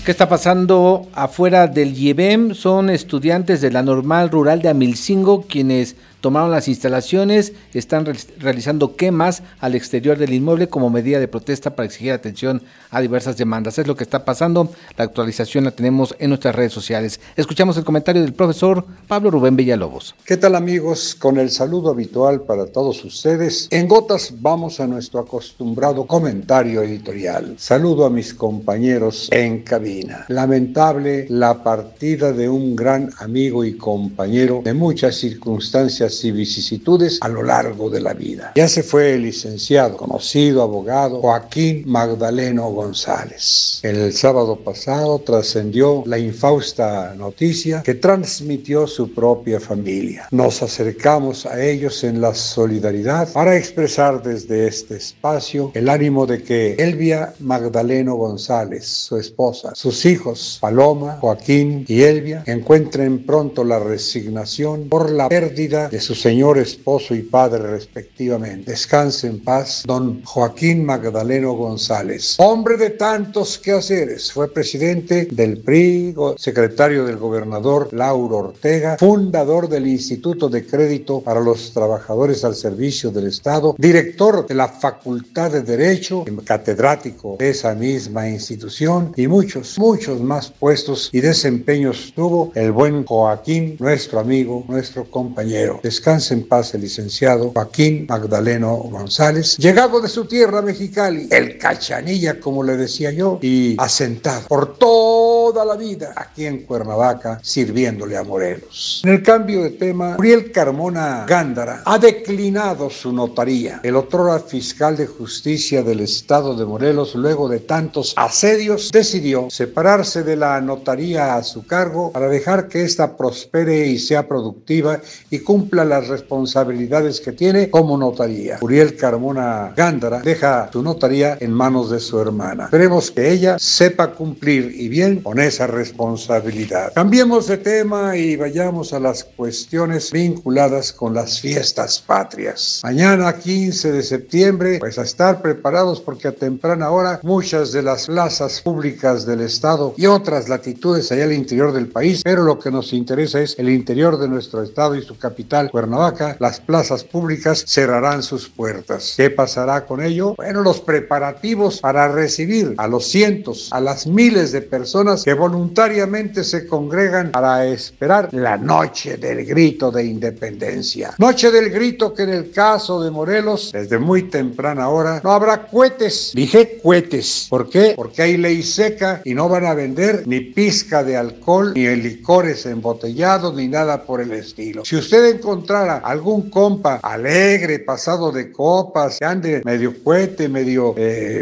¿Qué está pasando afuera del IEBEM? Son estudiantes de la Normal Rural de Amilcingo quienes tomaron las instalaciones, están realizando quemas al exterior del inmueble como medida de protesta para exigir atención a diversas demandas. Es lo que está pasando, la actualización la tenemos en nuestras redes sociales. Escuchamos el comentario del profesor Pablo Rubén Villalobos. ¿Qué tal, amigos? Con el saludo habitual para todos ustedes, en gotas vamos a nuestro acostumbrado comentario editorial. Saludo a mis compañeros en cabina. Lamentable la partida de un gran amigo y compañero de muchas circunstancias y vicisitudes a lo largo de la vida. Ya se fue el licenciado, conocido abogado Joaquín Magdaleno González. El sábado pasado trascendió la infausta noticia que transmitió su propia familia. Nos acercamos a ellos en la solidaridad para expresar desde este espacio el ánimo de que Elvia Magdaleno González, su esposa, sus hijos Paloma, Joaquín y Elvia encuentren pronto la resignación por la pérdida de su señor esposo y padre respectivamente. Descanse en paz don Joaquín Magdaleno González, hombre de tantos quehaceres. Fue presidente del PRI, secretario del gobernador Lauro Ortega, fundador del Instituto de Crédito para los Trabajadores al Servicio del Estado, director de la Facultad de Derecho, catedrático de esa misma institución y muchos más puestos y desempeños tuvo el buen Joaquín, nuestro amigo, nuestro compañero. Descanse en paz el licenciado Joaquín Magdaleno González, llegado de su tierra Mexicali, el Cachanilla, como le decía yo, y asentado por toda la vida aquí en Cuernavaca, sirviéndole a Morelos. En el cambio de tema, Uriel Carmona Gándara ha declinado su notaría. El otrora fiscal de justicia del estado de Morelos, luego de tantos asedios, decidió separarse de la notaría a su cargo para dejar que ésta prospere y sea productiva y cumpla las responsabilidades que tiene como notaría. Uriel Carmona Gándara deja su notaría en manos de su hermana. Esperemos que ella sepa cumplir y bien con esa responsabilidad. Cambiemos de tema y vayamos a las cuestiones vinculadas con las fiestas patrias. Mañana 15 de septiembre, pues a estar preparados porque a temprana hora muchas de las plazas públicas del estado y otras latitudes allá al interior del país, pero lo que nos interesa es el interior de nuestro estado y su capital, Cuernavaca, las plazas públicas cerrarán sus puertas. ¿Qué pasará con ello? Bueno, los preparativos para recibir a los cientos, a las miles de personas que voluntariamente se congregan para esperar la noche del grito de independencia. Noche del grito que en el caso de Morelos, desde muy temprana hora, no habrá cohetes. Dije cohetes. ¿Por qué? Porque hay ley seca y no van a vender ni pizca de alcohol, ni licores embotellados, ni nada por el estilo. Si usted encontrara algún compa alegre, pasado de copas, que ande medio cohete, medio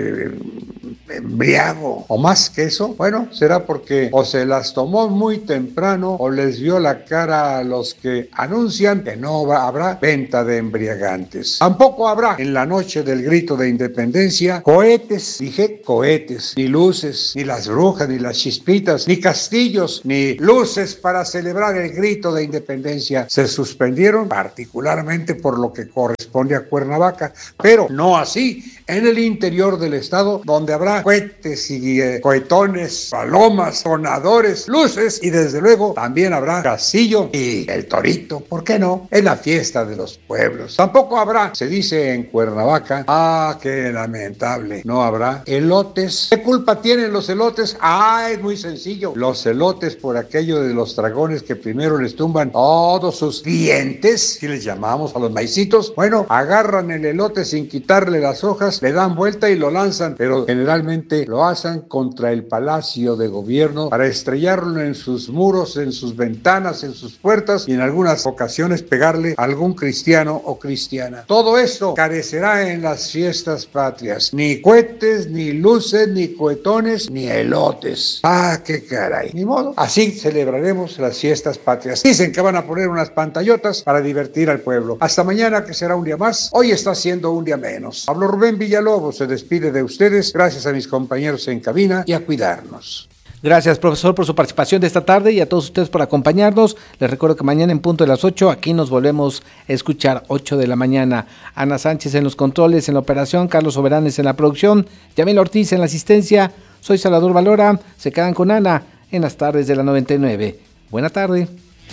embriago o más que eso, bueno, será porque o se las tomó muy temprano o les vio la cara a los que anuncian que no habrá venta de embriagantes. Tampoco habrá en la noche del grito de independencia cohetes, dije cohetes, ni luces, ni las brujas, ni las chispitas, ni castillos, ni luces para celebrar el grito de independencia. Se suspendieron particularmente por lo que corresponde a Cuernavaca, pero no así en el interior del estado, donde habrá cohetes y cohetones, palomas, sonadores, luces y desde luego también habrá castillo y el torito, ¿por qué no? En la fiesta de los pueblos. Tampoco habrá, se dice en Cuernavaca, qué lamentable, no habrá elotes. ¿Qué culpa tienen los elotes? Es muy sencillo. Los elotes por aquello de los dragones que primero les tumban todos sus dientes, si les llamamos a los maicitos, bueno, agarran el elote sin quitarle las hojas, le dan vuelta y lo lanzan, pero generalmente lo hacen contra el Palacio de Gobierno para estrellarlo en sus muros, en sus ventanas, en sus puertas y en algunas ocasiones pegarle a algún cristiano o cristiana. Todo esto carecerá en las fiestas patrias. Ni cohetes, ni luces, ni cohetones, ni elotes. ¡Qué caray! Ni modo. Así celebraremos las fiestas patrias. Dicen que van a poner unas pantallotas para divertir al pueblo. Hasta mañana, que será un día más. Hoy está siendo un día menos. Pablo Rubén Villalobos se despide de ustedes. Gracias a mis compañeros en cabina y a cuidarnos. Gracias, profesor, por su participación de esta tarde y a todos ustedes por acompañarnos. Les recuerdo que mañana en punto de las 8, aquí nos volvemos a escuchar, 8 de la mañana. Ana Sánchez en los controles, en la operación, Carlos Soberanes en la producción, Yamil Ortiz en la asistencia. Soy Salvador Valora, se quedan con Ana en las tardes de la 99. Buena tarde.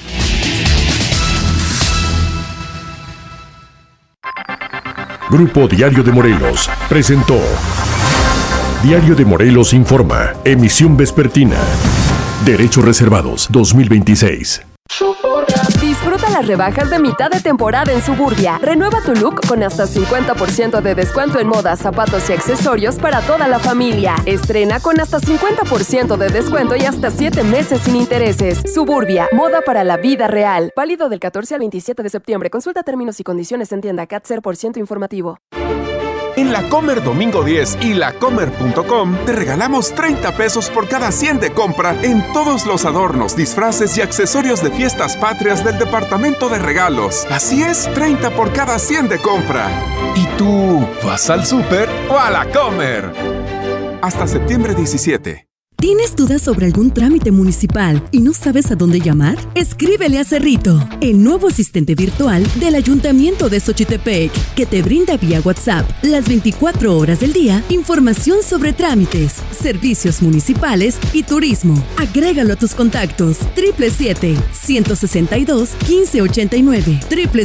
Grupo Diario de Morelos presentó Diario de Morelos Informa, emisión vespertina. Derechos reservados 2026. Disfruta las rebajas de mitad de temporada en Suburbia. Renueva tu look con hasta 50% de descuento en modas, zapatos y accesorios para toda la familia. Estrena con hasta 50% de descuento y hasta 7 meses sin intereses. Suburbia, moda para la vida real. Válido del 14 al 27 de septiembre. Consulta términos y condiciones en tienda CAT 0% informativo. En La Comer Domingo 10 y lacomer.com te regalamos 30 pesos por cada 100 de compra en todos los adornos, disfraces y accesorios de fiestas patrias del departamento de regalos. Así es, 30 por cada 100 de compra. ¿Y tú vas al súper o a La Comer? Hasta septiembre 17. ¿Tienes dudas sobre algún trámite municipal y no sabes a dónde llamar? Escríbele a Cerrito, el nuevo asistente virtual del Ayuntamiento de Xochitepec, que te brinda vía WhatsApp las 24 horas del día información sobre trámites, servicios municipales y turismo. Agrégalo a tus contactos. 777-162-1589.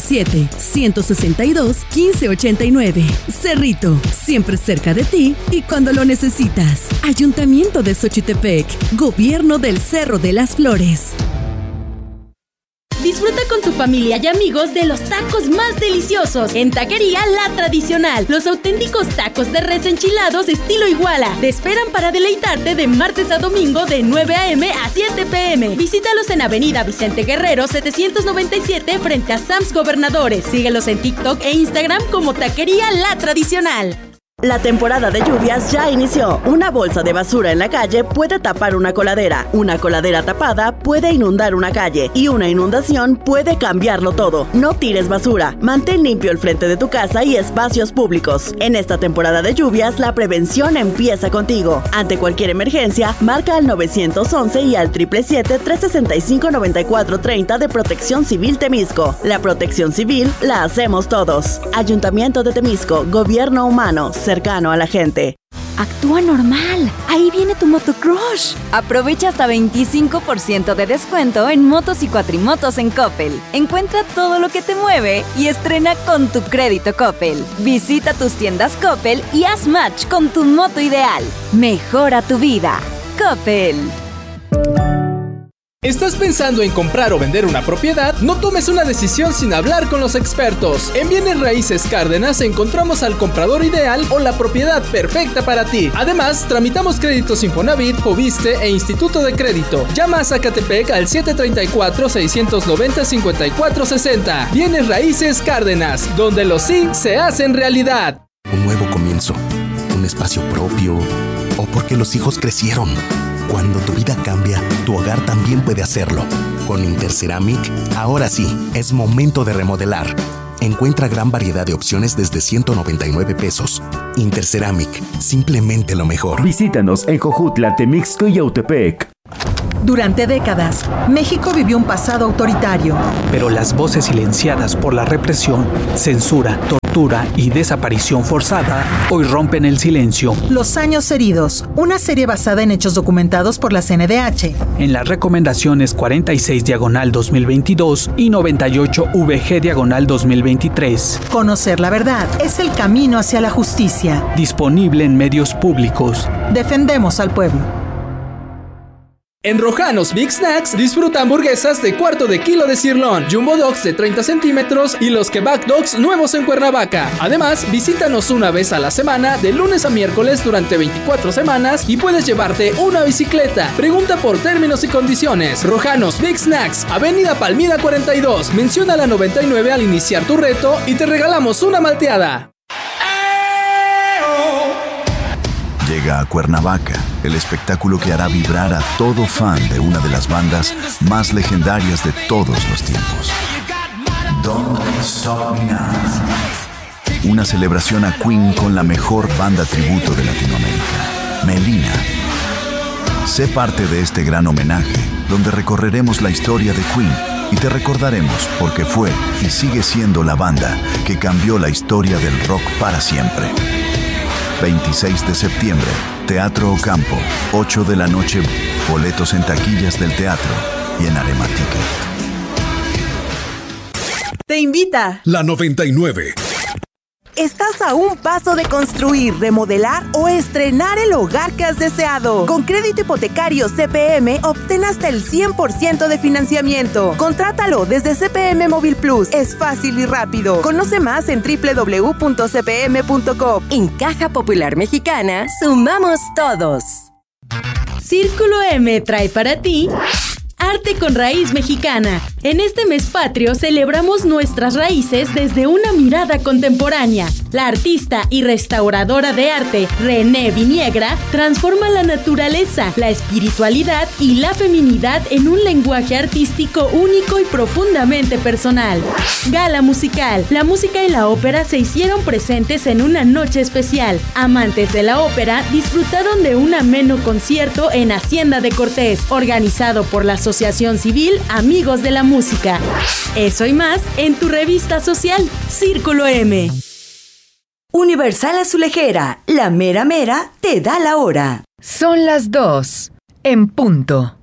777-162-1589. Cerrito, siempre cerca de ti y cuando lo necesitas. Ayuntamiento de Xochitepec, Gobierno del Cerro de las Flores. Disfruta con tu familia y amigos de los tacos más deliciosos en Taquería La Tradicional. Los auténticos tacos de res enchilados estilo Iguala te esperan para deleitarte de martes a domingo de 9 a.m. a 7 p.m. Visítalos en Avenida Vicente Guerrero 797 frente a Sam's Gobernadores. Síguelos en TikTok e Instagram como Taquería La Tradicional. La temporada de lluvias ya inició. Una bolsa de basura en la calle puede tapar una coladera. Una coladera tapada puede inundar una calle. Y una inundación puede cambiarlo todo. No tires basura. Mantén limpio el frente de tu casa y espacios públicos. En esta temporada de lluvias, la prevención empieza contigo. Ante cualquier emergencia, marca al 911 y al 777-365-9430 de Protección Civil Temisco. La protección civil la hacemos todos. Ayuntamiento de Temisco, Gobierno humano, cercano a la gente. Actúa normal. Ahí viene tu motocrush. Aprovecha hasta 25% de descuento en motos y cuatrimotos en Coppel. Encuentra todo lo que te mueve y estrena con tu crédito Coppel. Visita tus tiendas Coppel y haz match con tu moto ideal. Mejora tu vida. Coppel. ¿Estás pensando en comprar o vender una propiedad? No tomes una decisión sin hablar con los expertos. En Bienes Raíces Cárdenas encontramos al comprador ideal o la propiedad perfecta para ti. Además, tramitamos créditos Infonavit, Foviste e Instituto de Crédito. Llama a Zacatepec al 734-690-5460. Bienes Raíces Cárdenas, donde los sí se hacen realidad. Un nuevo comienzo, un espacio propio, o porque los hijos crecieron. Cuando tu vida cambia, tu hogar también puede hacerlo. Con Interceramic, ahora sí, es momento de remodelar. Encuentra gran variedad de opciones desde 199 pesos. Interceramic, simplemente lo mejor. Visítanos en Jojutla, Temixco y Yautepec. Durante décadas, México vivió un pasado autoritario. Pero las voces silenciadas por la represión, censura, tortura y desaparición forzada hoy rompen el silencio. Los años heridos, una serie basada en hechos documentados por la CNDH. En las recomendaciones 46/2022 y 98VG/2023. Conocer la verdad es el camino hacia la justicia. Disponible en medios públicos. Defendemos al pueblo. En Rojanos Big Snacks disfruta hamburguesas de cuarto de kilo de sirloin, Jumbo Dogs de 30 centímetros y los Kebab Dogs nuevos en Cuernavaca. Además, visítanos una vez a la semana, de lunes a miércoles durante 24 semanas y puedes llevarte una bicicleta. Pregunta por términos y condiciones. Rojanos Big Snacks, Avenida Palmira 42. Menciona la 99 al iniciar tu reto y te regalamos una malteada. Llega a Cuernavaca el espectáculo que hará vibrar a todo fan de una de las bandas más legendarias de todos los tiempos. Don't Stop Me Now. Una celebración a Queen con la mejor banda tributo de Latinoamérica, Melina. Sé parte de este gran homenaje, donde recorreremos la historia de Queen y te recordaremos porque fue y sigue siendo la banda que cambió la historia del rock para siempre. 26 de septiembre, Teatro Ocampo, 8 de la noche. Boletos en taquillas del teatro y en Arema Ticket. Te invita la 99. Estás a un paso de construir, remodelar o estrenar el hogar que has deseado. Con crédito hipotecario CPM, obtén hasta el 100% de financiamiento. Contrátalo desde CPM Móvil Plus. Es fácil y rápido. Conoce más en www.cpm.com. En Caja Popular Mexicana, sumamos todos. Círculo M trae para ti Arte con Raíz Mexicana. En este mes patrio celebramos nuestras raíces desde una mirada contemporánea. La artista y restauradora de arte, René Viniegra, transforma la naturaleza, la espiritualidad y la feminidad en un lenguaje artístico único y profundamente personal. Gala musical. La música y la ópera se hicieron presentes en una noche especial. Amantes de la ópera disfrutaron de un ameno concierto en Hacienda de Cortés, organizado por la Asociación Civil Amigos de la Música. Eso y más en tu revista social, Círculo M. Universal Azulejera, la mera mera te da la hora. Son las 2 en punto.